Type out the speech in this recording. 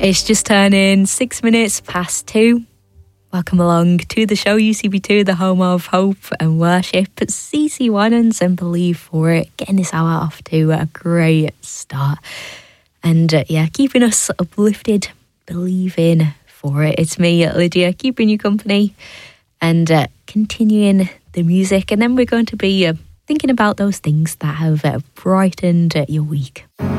It's just turning 6 minutes past 2. Welcome along to the show, UCB2, the home of hope and worship. CeCe Winans and Believe for It, getting this hour off to a great start. And keeping us uplifted, believing for it. It's me, Lydia, keeping you company and continuing the music. And then we're going to be thinking about those things that have brightened your week.